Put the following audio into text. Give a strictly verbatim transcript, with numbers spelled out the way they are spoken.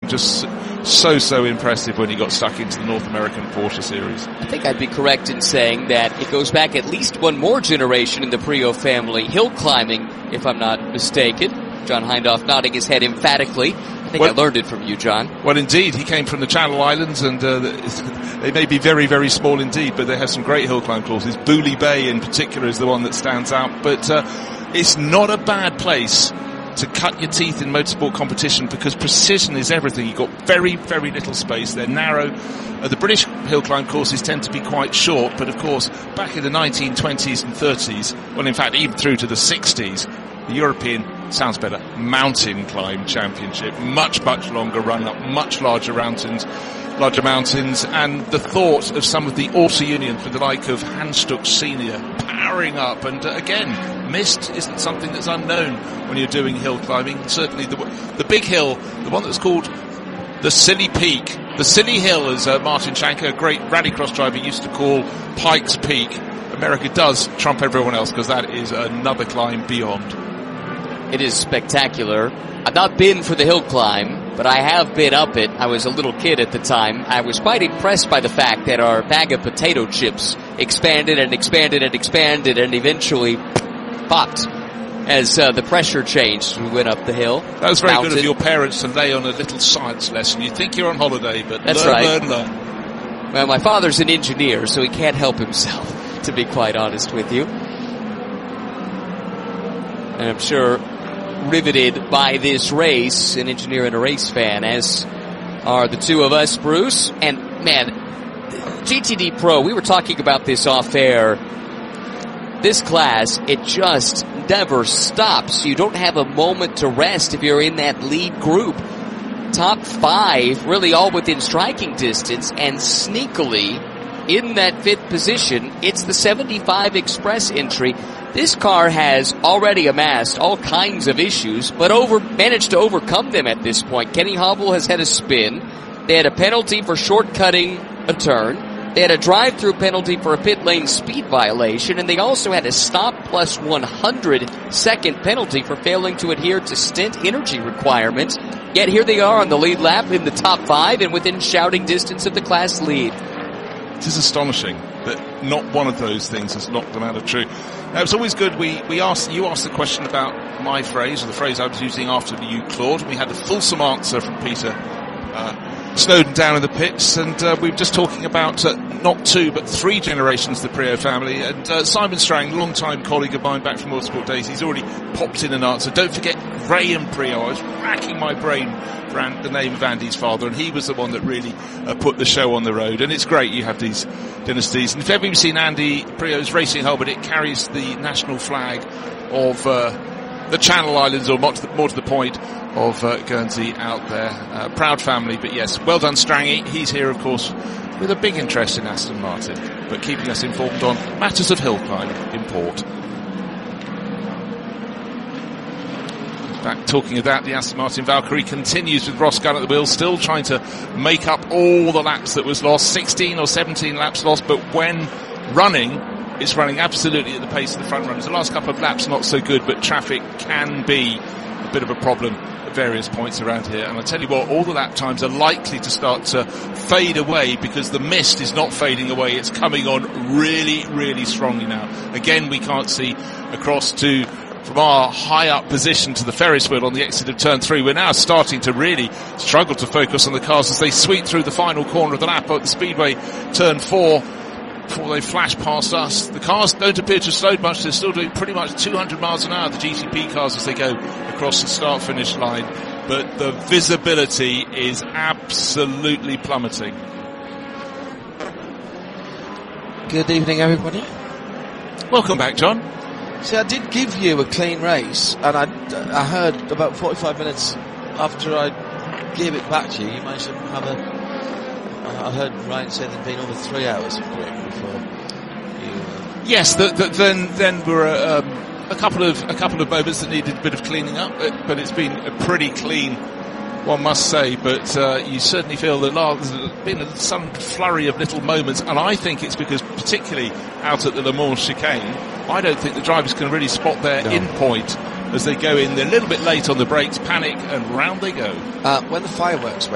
Just so, so impressive when he got stuck into the North American Porsche Series. I think I'd be correct in saying that it goes back at least one more generation in the Prio family, hill climbing, if I'm not mistaken. John Hindhaugh nodding his head emphatically. I think well, I learned it from you, John. Well, indeed. He came from the Channel Islands, and uh, they may be very, very small indeed, but they have some great hill climb courses. Booley Bay, in particular, is the one that stands out. But uh, it's not a bad place to cut your teeth in motorsport competition because precision is everything. You've got very, very little space. They're narrow. Uh, the British hill climb courses tend to be quite short, but of course, back in the nineteen twenties and thirties, well, in fact, even through to the sixties, the European, sounds better, mountain climb championship, much, much longer run up, much larger mountains, larger mountains, and the thought of some of the Auto Union for the like of Hanstuck Senior powering up, and uh, again, mist isn't something that's unknown when you're doing hill climbing. Certainly the, the big hill, the one that's called the Silly Peak, the Silly Hill, as uh, Martin Shanker, a great rallycross driver, used to call Pikes Peak. America does trump everyone else because that is another climb beyond. It is spectacular. I've not been for the hill climb, but I have been up it. I was a little kid at the time. I was quite impressed by the fact that our bag of potato chips expanded and expanded and expanded and eventually popped as uh, the pressure changed. We went up the hill. That was very mounted. good of your parents to lay on a little science lesson. You think you're on holiday, but That's learn, right. learn, learn. Well, my father's an engineer, so he can't help himself, to be quite honest with you. And I'm sure riveted by this race, an engineer and a race fan, as are the two of us, Bruce. And, man, G T D Pro, we were talking about this off air. This class, it just never stops. You don't have a moment to rest if you're in that lead group. Top five, really all within striking distance, and sneakily in that fifth position, it's the seventy-five Express entry. This car has already amassed all kinds of issues, but over managed to overcome them at this point. Kenny Hobble has had a spin. They had a penalty for shortcutting a turn. They had a drive-through penalty for a pit lane speed violation, and they also had a stop plus one hundred second penalty for failing to adhere to stint energy requirements. Yet here they are on the lead lap in the top five and within shouting distance of the class lead. It is astonishing that not one of those things has knocked them out of true. Now, it's always good. We, we asked, you asked the question about my phrase, or the phrase I was using after you, Claude. We had a fulsome answer from Peter uh, Snowden down in the pits, and uh, we were just talking about uh, not two, but three generations of the Prio family. And uh, Simon Strang, long-time colleague of mine back from Motorsport days, he's already popped in an answer. Don't forget Graham Prio. I was racking my brain for the name of Andy's father, and he was the one that really uh, put the show on the road. And it's great you have these dynasties. And if you've ever seen Andy Prio's racing helmet, it carries the national flag of uh, the Channel Islands, or more to the, more to the point, of uh, Guernsey out there. Uh, proud family, but yes, well done Strangy. He's here, of course, with a big interest in Aston Martin, but keeping us informed on matters of hill climb in port. Back talking of that, the Aston Martin Valkyrie continues with Ross Gunn at the wheel, still trying to make up all the laps that was lost. sixteen or seventeen laps lost, but when running, it's running absolutely at the pace of the front runners. The last couple of laps not so good, but traffic can be a bit of a problem at various points around here. And I tell you what, all the lap times are likely to start to fade away because the mist is not fading away. It's coming on really, really strongly now. Again, we can't see across to from our high up position to the Ferris wheel on the exit of turn three. We're now starting to really struggle to focus on the cars as they sweep through the final corner of the lap at the Speedway turn four before they flash past us. The cars don't appear to have slowed much. They're still doing pretty much two hundred miles an hour, the G T P cars, as they go across the start finish line. But the visibility is absolutely plummeting. Good evening, everybody. Welcome back, John. See, I did give you a clean race, and I, I heard about forty-five minutes after I gave it back to you, you managed to have a, I heard Ryan say there'd been over three hours of break before you... Uh, yes, the, the, then then there were um, a couple of a couple of moments that needed a bit of cleaning up, but, but it's been a pretty clean, one must say, but uh, you certainly feel that there's been some flurry of little moments, and I think it's because, particularly out at the Le Mans chicane, I don't think the drivers can really spot their no. in point as they go in. They're a little bit late on the brakes, panic, and round they go. Uh, when the fireworks